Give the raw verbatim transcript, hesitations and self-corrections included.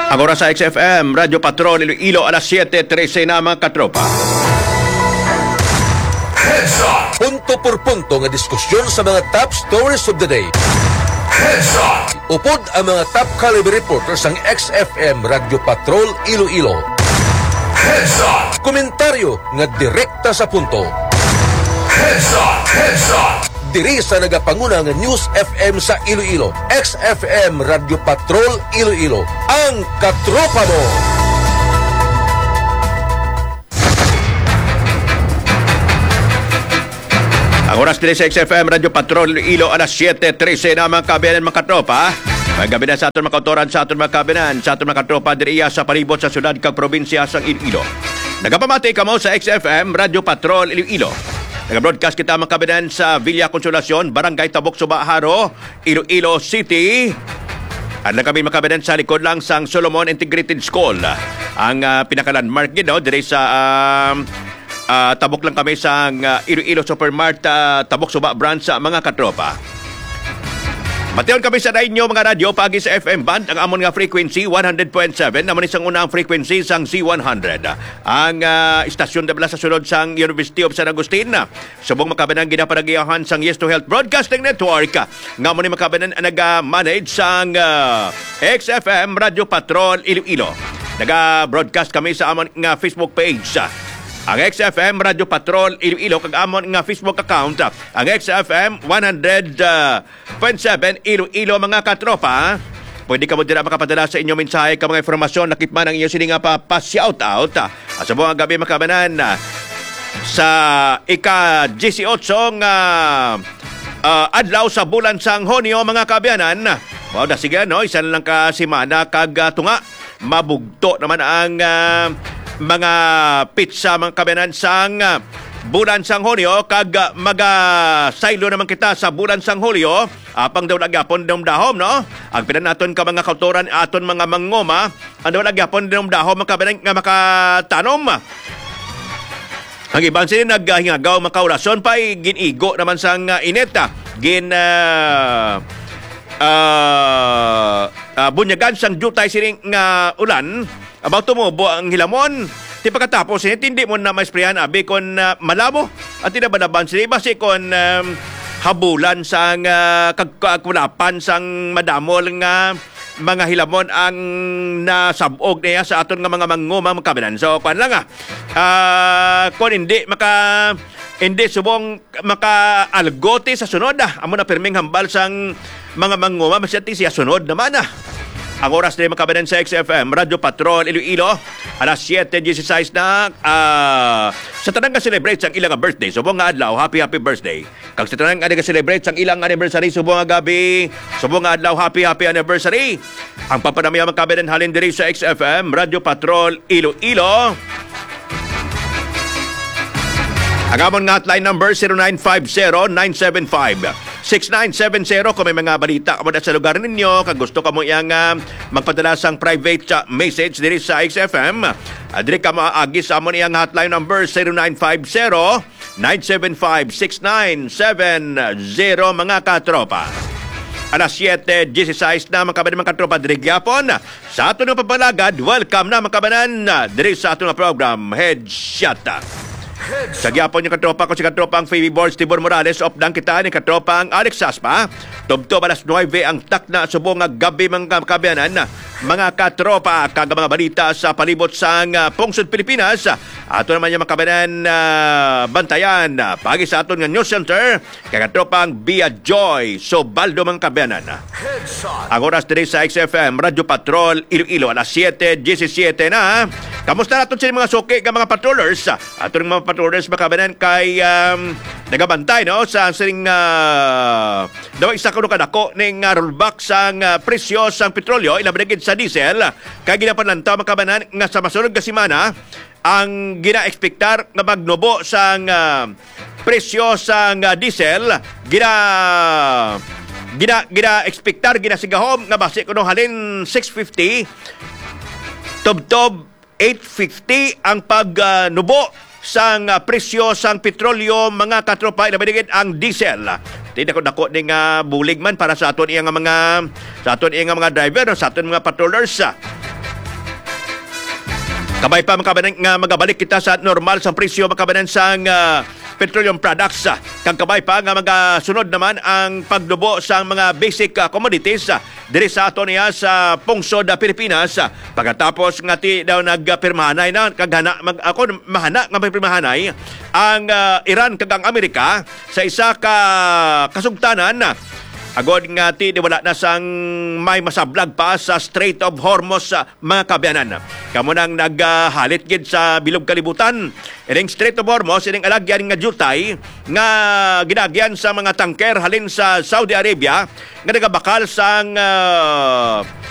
Ang oras sa X F M, Radyo Patrol, Iloilo, alas siyete trese na mga katropa. Heads up! Punto por punto nga diskusyon sa mga top stories of the day. Heads up! Upod ang mga top caliber reporters ng X F M Radyo Patrol, Iloilo. Heads up! Komentaryo nga direkta sa punto. Heads up! Heads up! Diri sa nagapanguna nga News F M sa Iloilo, X F M Radyo Patrol Iloilo, ang katropa mo! Ang oras diri sa X F M Radyo Patrol Iloilo, alas siyete trese na mga kabiyanan mga katropa. Magabi na sa aton mga kautoran, sa aton mga kabiyanan, sa aton mga katropa diri sa palibot sa syudad kag probinsya sa Iloilo. Nagapamati kamo sa X F M Radyo Patrol Iloilo. Nag-broadcast kita mga kabinan sa Villa Consolacion, Barangay Tabok, Subaharo, Iloilo City. At lang kami mga kabinan sa likod lang sang Solomon Integrated School. Ang uh, pinaka-landmark gino, dire sa uh, uh, Tabok lang kami sa uh, Iloilo Supermart, uh, Tabok Suba branch sa mga katropa. Matiyon kami sa inyo mga radyo pagi sa F M band, ang amon nga frequency one hundred point seven, naman isang unang frequency sang C one hundred. Ang uh, istasyon na bala sa sunod sang University of San Agustin, subong makabanan ginapanagiyahan sang Yes to Health Broadcasting Network, nga mo ni makabanan ang nag-manage sang uh, X F M Radio Patrol Iloilo. Naga-broadcast kami sa amon nga Facebook page, ang X F M Radio Patrol Iloilo, kag amon nga Facebook account, ang X F M one hundred point seven Iloilo mga katropa. Pwede ka mo dira makapadala sa inyong mensahe ka mga informasyon, nakitman ang inyong sininga pa pa-shout out. At sa buong gabi makabanan sa ika-eighteen nga uh, adlaw sa bulan sang Hunyo mga kabiyanan. Wow, da sige no, isa lang ka simana kag uh, tunga mabugto naman ang uh, mga pizza mga kabiyanan sang uh, bulan sang Hunyo, kag uh, maga-saylo naman kita sa bulan sang Hulyo, apang daw nagyapon ng dahom, no? Ang pinan naton ka mga kautoran, aton mga mangoma, ang daw nagyapon ng dahom, mga kabinan nga makatanom. Ang ibang sila naghingagaw makaurason pa, ginigo naman sang uh, ineta, gin uh, uh, uh, bunyagan sang jutay sining nga uh, ulan, about tumubo ang hilamon. Di pagkatapos, hindi mo na maisprayan abi kon uh, malabo at tinabanaban sila. Basi kon um, habulan sang uh, kagkulapan sang madamol nga mga hilamon ang nasabog niya sa aton nga mga mangumang makabinan. So, kuan lang ah. Uh, kon hindi maka hindi subong maka-algote sa sunod ah. Amo na pirming hambal sang mga mangumang masyati siya sunod naman ah. Ang oras na yung makabanan sa X F M Radyo Patrol Iloilo, alas siyete disisays na uh, sa tanang ka-celebrate ang ilang birthday. Subong nga adlaw, happy happy birthday. Kag sa tanang nga ka-celebrate ang ilang anniversary, subong nga gabi, subong nga adlaw, happy happy anniversary. Ang papanamaya makabanan halin diri sa X F M Radyo Patrol Iloilo. Ang amon nga hotline number zero nine five zero nine seven five six nine seven zero kung may mga balita ka mo sa lugar ninyo, kag gusto ka mo yang uh, magpadala sang private uh, message diri sa X F M, uh, diri ka maagis sa amon iyang hotline number zero nine five zero nine seven five six nine seven zero mga katropa. Alas siyete disisays na mga kabanan mga katropa diri gyapon sa aton nga papalagad. Welcome na mga kabanan diri sa aton nga program Headshot. Sa gyapon yung katropa ko si katropang Phoebe Boards Tibor Morales, opdang kita ni katropang Alex Saspa. Tubto alas nueve ang takna subong nga gabi mga kabiyanan. Mga katropa, kag mga balita sa palibot sang uh, Pungsod Pilipinas. Ato naman yung makabanan uh, bantayan uh, pagi sa aton nga News Center kay katropang Bia Joy Sobaldo mga kabiyanan. Ang oras diri sa X F M Radyo Patrol Iloilo, alas siyete disisiete na. Kamusta naton sila mga suki ka mga patrollers? Aton mga patrollers makabanan kay um, nagabantay no sa sining uh, daw isa kuno kadako ning uh, rollback sang uh, presyo sang petrolyo ilabagid sa diesel. Kay ginapanlantaw makabanan nga sa masunod nga semana ang gina-expectar nga magnubo sang uh, presyo sang uh, diesel gina gina gina-expectar ginasigahom nga base kuno halin six fifty tubtob eight fifty ang pagnubo uh, sang uh, presyo sang petrolyo mga katropa ilabadigid ang diesel. Tidak ko dako ning uh, bulig man para sa aton iyang mga sa aton iyang mga driver, sa aton mga patrollers. Kabay pa makabanan nga magabalik kita sa normal sa presyo makabanan sang uh, petroleum products. Kang kabay pa nga magasunod naman ang pagdubo sa mga basic uh, commodities uh, diri sa ato niya sa pungsod uh, Pilipinas. Uh, pagkatapos nga ti daw nagpirmahanay na kaghana mag ako mahana nga pirmahanay ang uh, Iran kag ang Amerika sa isa ka kasugtanan uh, agod nga ti di wala na sang may masablag pa sa Strait of Hormuz sa mga kabyanan. Kamo nang naghalit gid sa bilog kalibutan. Ining Strait of Hormuz ining alagyan nga jutay nga ginagyan sa mga tangker halin sa Saudi Arabia nga nagabakal sang uh,